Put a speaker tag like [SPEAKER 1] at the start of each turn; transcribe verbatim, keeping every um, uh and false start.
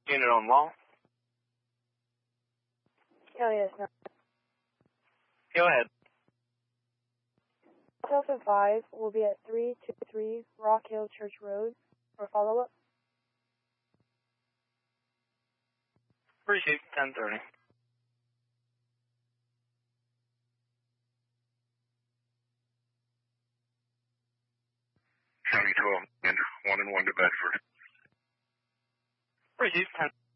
[SPEAKER 1] Unit on wall.
[SPEAKER 2] Oh, yes, no.
[SPEAKER 1] Go ahead.
[SPEAKER 2] Delta five will be at three two three Rock Hill Church Road for follow-up.
[SPEAKER 1] Received, ten thirty.
[SPEAKER 3] County twelve, and one and one to Bedford.
[SPEAKER 1] Received, ten.